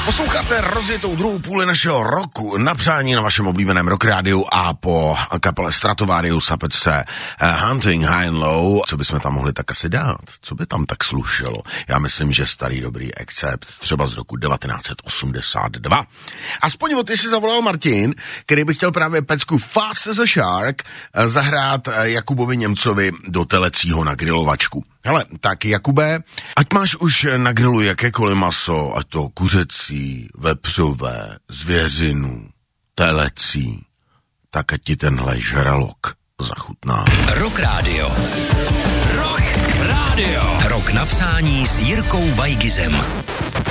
Posloucháte rozjetou druhou půli našeho roku na přání na vašem oblíbeném Rock rádiu a po kapele Stratovarius a pece Hunting High and Low. Co bychom tam mohli tak asi dát? Co by tam tak slušelo? Já myslím, že starý dobrý Accept, třeba z roku 1982. Aspoň o ty si zavolal Martin, který by chtěl právě pecku Fast as a Shark zahrát Jakubovi Němcovi do telecího na grilovačku. Hele, tak Jakube, ať máš už na grilu jakékoliv maso, ať to kuřecí, vepřové, zvěřinu, telecí, tak ať ti tenhle žralok zachutná. Rock Radio. Rock Radio. Rock na přání s Jirkou Vajgizem.